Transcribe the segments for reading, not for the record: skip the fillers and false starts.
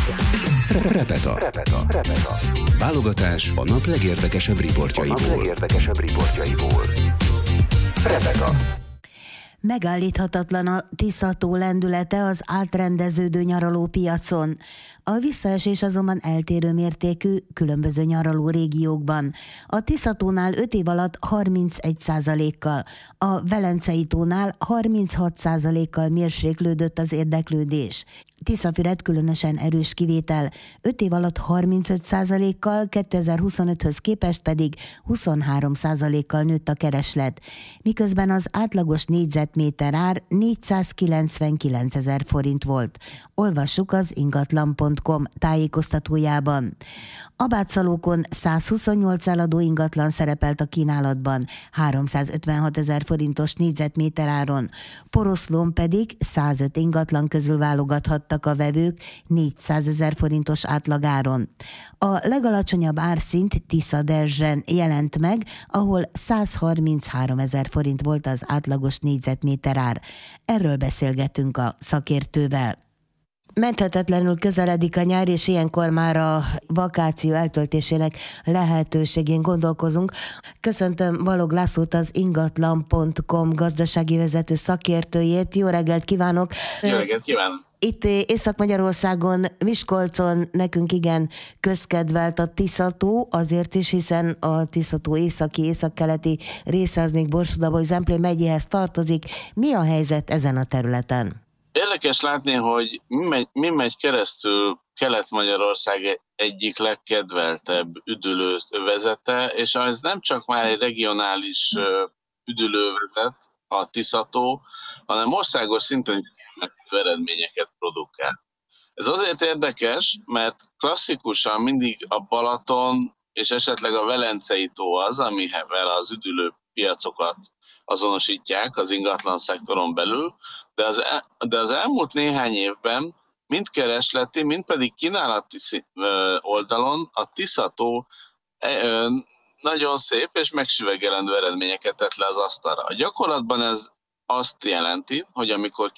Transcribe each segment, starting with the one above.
Repeta. Válogatás a nap legérdekesebb riportjaiból. Repeta. Megállíthatatlan a Tisza-tó lendülete az átrendeződő nyaralópiacon. A visszaesés azonban eltérő mértékű különböző nyaraló régiókban. A Tisza-tónál 5 év alatt 31%-kal, a Velencei-tónál 36%-kal mérséklődött az érdeklődés. Tiszafüred különösen erős kivétel, 5 év alatt 35%-kal, 2025-höz képest pedig 23%-kal nőtt a kereslet, miközben az átlagos négyzetméter ár 499 000 forint volt. Olvassuk az ingatlan.com tájékoztatójában. Abátszalókon 128 eladó ingatlan szerepelt a kínálatban, 356 000 forintos négyzetméter áron. Poroszlón pedig 105 ingatlan közül válogathattak a vevők 400 000 forintos átlagáron. A legalacsonyabb árszint Tiszaderzsen jelent meg, ahol 133 000 forint volt az átlagos négyzetméter ár. Erről beszélgetünk a szakértővel. Menthetetlenül közeledik a nyár, és ilyenkor már a vakáció eltöltésének lehetőségén gondolkozunk. Köszöntöm Balog Lászlót, az ingatlan.com gazdasági vezető szakértőjét. Jó reggelt kívánok! Jó reggelt kívánok! Itt Észak-Magyarországon, Miskolcon nekünk igen közkedvelt a Tisza-tó, azért is, hiszen a Tisza-tó északkeleti része az még Borsod-Abaúj-Zemplén megyéhez tartozik. Mi a helyzet ezen a területen? Érdekes látni, hogy mi megy keresztül Kelet-Magyarország egyik legkedveltebb üdülővezete, és ez nem csak már egy regionális üdülővezet, a Tisza-tó, hanem országos szinten eredményeket produkál. Ez azért érdekes, mert klasszikusan mindig a Balaton és esetleg a Velencei-tó az, amivel az üdülő piacokat azonosítják az ingatlan szektoron belül, de az elmúlt néhány évben mind keresleti, mind pedig kínálati oldalon a Tisza-tó nagyon szép és megsüvegelendő eredményeket tett le az asztalra. A gyakorlatban ez azt jelenti, hogy amikor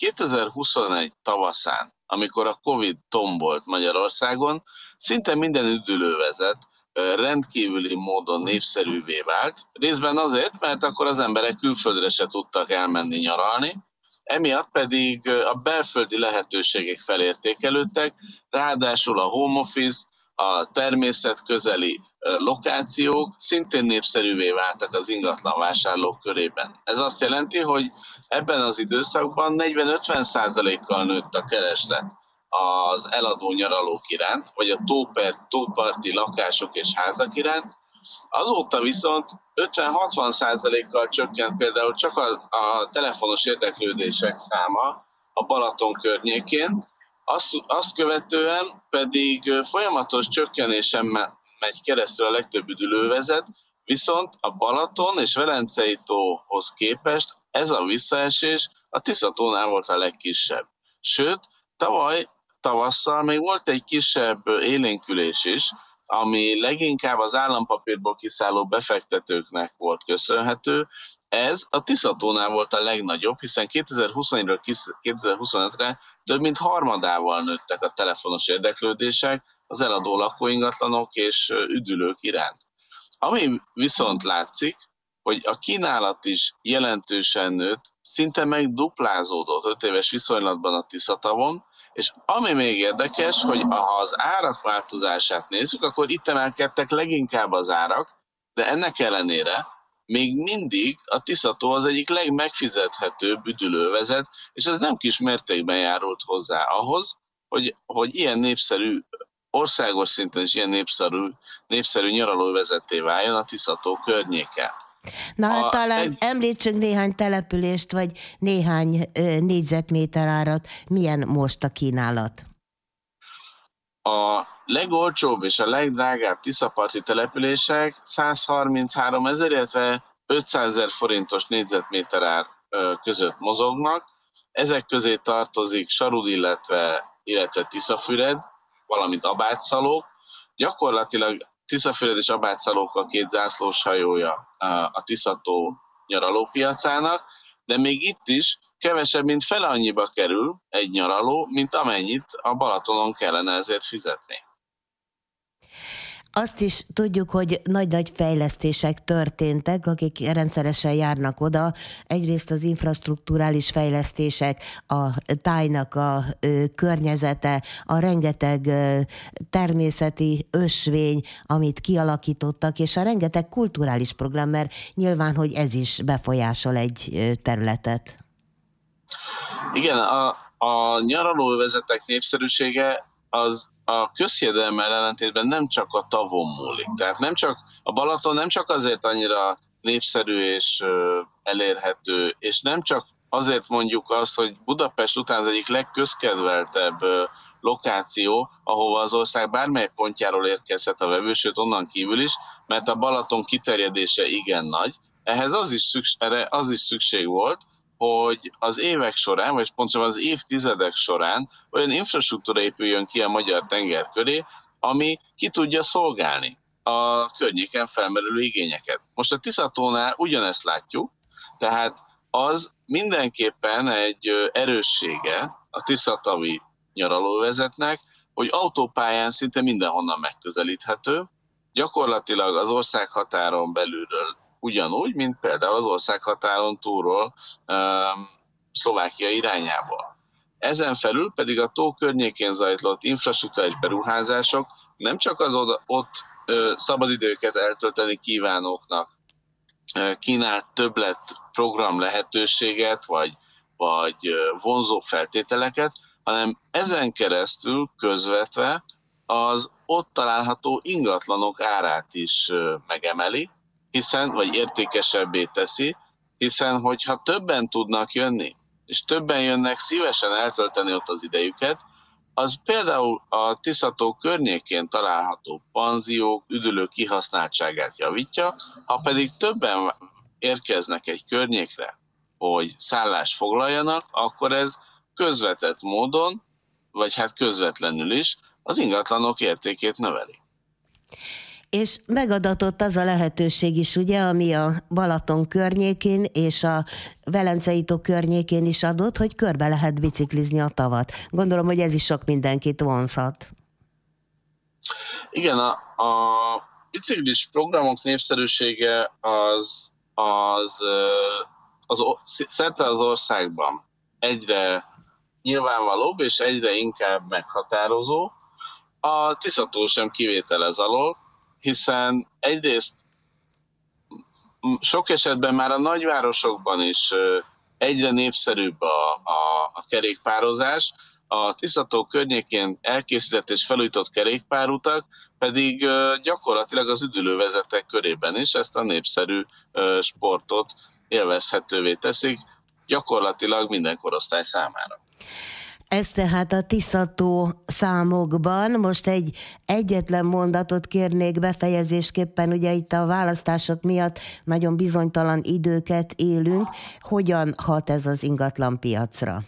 2021 tavaszán, amikor a Covid tombolt Magyarországon, szinte minden üdülővezet rendkívüli módon népszerűvé vált. Részben azért, mert akkor az emberek külföldre se tudtak elmenni nyaralni, emiatt pedig a belföldi lehetőségek felértékelődtek, ráadásul a home office, a természetközeli lokációk szintén népszerűvé váltak az ingatlanvásárlók körében. Ez azt jelenti, hogy ebben az időszakban 40-50%-kal nőtt a kereslet az eladó nyaralók iránt, vagy a tóparti lakások és házak iránt. Azóta viszont 50-60%-kal csökkent például csak a telefonos érdeklődések száma a Balaton környékén, azt követően pedig folyamatos csökkenésen megy keresztül a legtöbb üdülővezet, viszont a Balaton és Velencei-tóhoz képest ez a visszaesés a Tisza-tónál volt a legkisebb. Sőt, tavaly tavasszal még volt egy kisebb élénkülés is, ami leginkább az állampapírból kiszálló befektetőknek volt köszönhető. Ez a Tisza-tónál volt a legnagyobb, hiszen 2021-ről 2025-re több mint harmadával nőttek a telefonos érdeklődések az eladó lakóingatlanok és üdülők iránt. Ami viszont látszik, hogy a kínálat is jelentősen nőtt, szinte megduplázódott 5 éves viszonylatban a Tisza-tavon, és ami még érdekes, hogy ha az árak változását nézzük, akkor itt emelkedtek leginkább az árak, de ennek ellenére még mindig a Tisza-tó az egyik legmegfizethetőbb üdülővezet, és ez nem kis mértékben járult hozzá ahhoz, hogy ilyen népszerű, országos szinten is ilyen népszerű nyaralóvezetté váljon a Tisza-tó környéke. Na, talán említsünk néhány települést, vagy néhány négyzetméter árat. Milyen most a kínálat? A legolcsóbb és a legdrágább tiszaparti települések 133 000, illetve 500 000 forintos négyzetméter ár között mozognak. Ezek közé tartozik Sarud, illetve Tiszafüred, valamint Abátszalók. Gyakorlatilag Tiszafüred és Abátszalók a két zászlós hajója a Tisza-tó nyaralópiacának, de még itt is kevesebb, mint fele annyiba kerül egy nyaraló, mint amennyit a Balatonon kellene ezért fizetni. Azt is tudjuk, hogy nagy-nagy fejlesztések történtek, akik rendszeresen járnak oda. Egyrészt az infrastrukturális fejlesztések, a tájnak a környezete, a rengeteg természeti ösvény, amit kialakítottak, és a rengeteg kulturális program, mert nyilván, hogy ez is befolyásol egy területet. Igen, a nyaralóövezetek népszerűsége az a közhiedelemmel ellentétben nem csak a tavon múlik. Tehát a Balaton nem csak azért annyira népszerű és elérhető, és nem csak azért mondjuk azt, hogy Budapest után az egyik legközkedveltebb lokáció, ahova az ország bármely pontjáról érkezhet a vevő, sőt onnan kívül is, mert a Balaton kiterjedése igen nagy. Ehhez az is szükség volt, hogy az évek során, vagy pontosabban az évtizedek során olyan infrastruktúra épüljön ki a magyar tenger köré, ami ki tudja szolgálni a környéken felmerülő igényeket. Most a Tiszatónál ugyanezt látjuk, tehát az mindenképpen egy erőssége a tiszatavi nyaralóvezetnek, hogy autópályán szinte mindenhonnan megközelíthető, gyakorlatilag az országhatáron belülről ugyanúgy, mint például az országhatáron túlról Szlovákia irányából. Ezen felül pedig a tó környékén zajlott infrastruktúrális beruházások nem csak az ott szabadidőket eltölteni kívánóknak kínált többlet program lehetőséget, vagy vonzó feltételeket, hanem ezen keresztül közvetve az ott található ingatlanok árát is megemeli, vagy értékesebbé teszi, hiszen hogyha többen tudnak jönni, és többen jönnek szívesen eltölteni ott az idejüket, az például a Tiszató környékén található panziók, üdülők kihasználtságát javítja, ha pedig többen érkeznek egy környékre, hogy szállást foglaljanak, akkor ez közvetett módon, vagy hát közvetlenül is az ingatlanok értékét növeli. És megadatott az a lehetőség is, ugye, ami a Balaton környékén és a Velencei tó környékén is adott, hogy körbe lehet biciklizni a tavat. Gondolom, hogy ez is sok mindenkit vonzhat. Igen, a biciklis programok népszerűsége az szerte az országban egyre nyilvánvalóbb és egyre inkább meghatározó. A Tiszató sem kivétel ez alól, hiszen egyrészt sok esetben már a nagyvárosokban is egyre népszerűbb a kerékpározás, a Tiszató környékén elkészített és felújított kerékpárutak pedig gyakorlatilag az üdülővezetek körében is ezt a népszerű sportot élvezhetővé teszik, gyakorlatilag minden korosztály számára. Ez tehát a Tiszató számokban. Most egyetlen mondatot kérnék befejezésképpen, ugye itt a választások miatt nagyon bizonytalan időket élünk. Hogyan hat ez az ingatlanpiacra?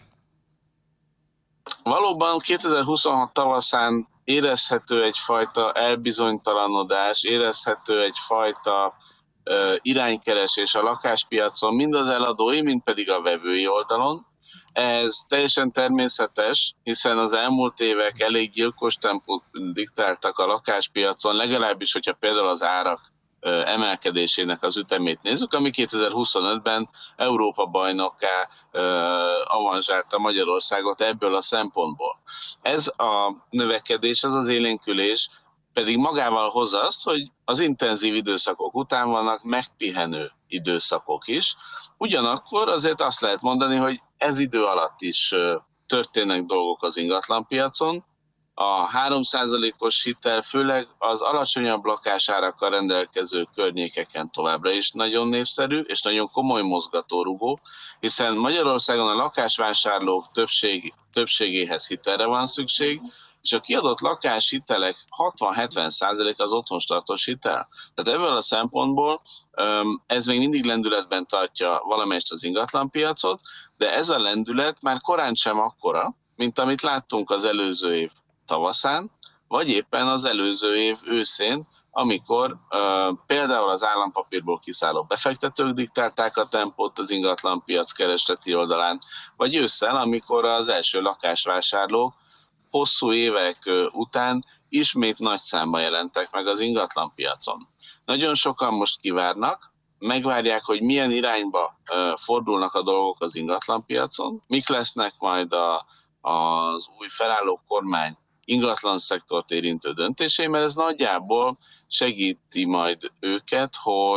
Valóban 2026 tavaszán érezhető egyfajta elbizonytalanodás, érezhető egyfajta iránykeresés a lakáspiacon, mind az eladói, mind pedig a vevői oldalon. Ez teljesen természetes, hiszen az elmúlt évek elég gyilkos tempót diktáltak a lakáspiacon, legalábbis, hogyha például az árak emelkedésének az ütemét nézzük, ami 2025-ben Európa bajnokká avanzsálta Magyarországot ebből a szempontból. Ez a növekedés, ez az élénkülés pedig magával hozza azt, hogy az intenzív időszakok után vannak megpihenő időszakok is. Ugyanakkor azért azt lehet mondani, hogy ez idő alatt is történnek dolgok az ingatlanpiacon. A 3%-os hitel főleg az alacsonyabb lakásárakkal rendelkező környékeken továbbra is nagyon népszerű és nagyon komoly mozgatórugó, hiszen Magyarországon a lakásvásárlók többségéhez hitelre van szükség, és a kiadott lakáshitelek 60-70% az otthonstartós hitel. Tehát ebből a szempontból ez még mindig lendületben tartja valamelyest az ingatlanpiacot, de ez a lendület már korán sem akkora, mint amit láttunk az előző év tavaszán, vagy éppen az előző év őszén, amikor például az állampapírból kiszálló befektetők diktálták a tempót az ingatlanpiac keresleti oldalán, vagy ősszel, amikor az első lakásvásárlók hosszú évek után ismét nagy számban jelentek meg az ingatlanpiacon. Nagyon sokan most kivárnak, megvárják, hogy milyen irányba fordulnak a dolgok az ingatlanpiacon, mik lesznek majd az új felálló kormány ingatlan szektort érintő döntései, mert ez nagyjából segíti majd őket,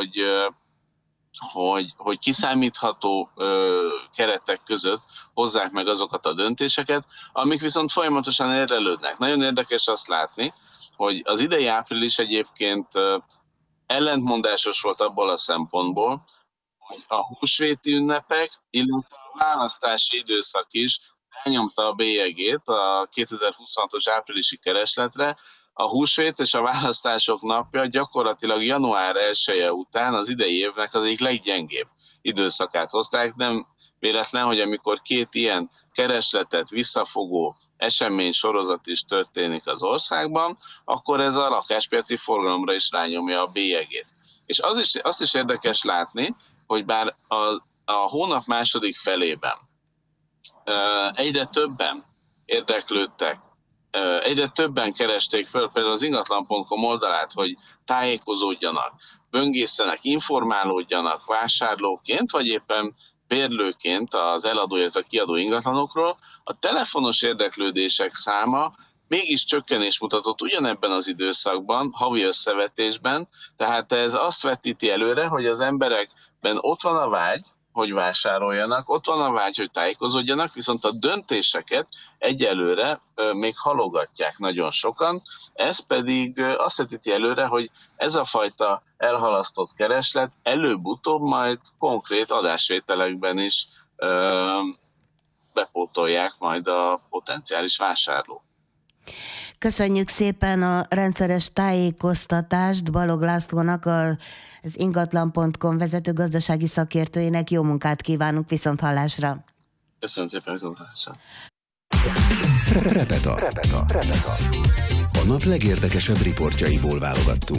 hogy kiszámítható keretek között hozzák meg azokat a döntéseket, amik viszont folyamatosan érlelődnek. Nagyon érdekes azt látni, hogy az idei április egyébként ellentmondásos volt abból a szempontból, hogy a húsvéti ünnepek, illetve a választási időszak is elnyomta a bélyegét a 2026-os áprilisi keresletre. A húsvét és a választások napja gyakorlatilag január 1-e után az idei évnek az egyik leggyengébb időszakát hozták. Nem véletlen, hogy amikor két ilyen keresletet visszafogó esemény sorozat is történik az országban, akkor ez a lakáspiaci forgalomra is rányomja a bélyegét. És azt is érdekes látni, hogy bár a hónap második felében egyre többen érdeklődtek, egyre többen keresték föl például az ingatlan.com oldalát, hogy tájékozódjanak, böngészenek, informálódjanak vásárlóként, vagy éppen bérlőként az eladó, illetve kiadó ingatlanokról, a telefonos érdeklődések száma mégis csökkenés mutatott ugyanebben az időszakban, havi összevetésben, tehát ez azt vetíti előre, hogy az emberekben ott van a vágy, hogy vásároljanak, ott van a vágy, hogy tájékozódjanak, viszont a döntéseket egyelőre még halogatják nagyon sokan, ez pedig azt vetíti előre, hogy ez a fajta elhalasztott kereslet előbb-utóbb majd konkrét adásvételekben is bepótolják majd a potenciális vásárlók. Köszönjük szépen a rendszeres tájékoztatást Balog Lászlónak, az ingatlan.com vezető gazdasági szakértőjének. Jó munkát kívánunk, viszonthallásra! Köszönöm szépen, viszonthallásra! Repeta. A nap legérdekesebb riportjaiból válogattunk.